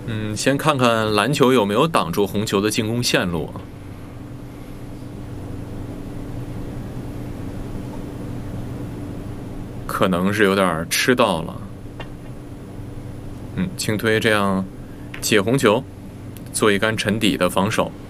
先看看蓝球有没有挡住红球的进攻线路。可能是有点吃到了。轻推这样解红球，做一杆沉底的防守。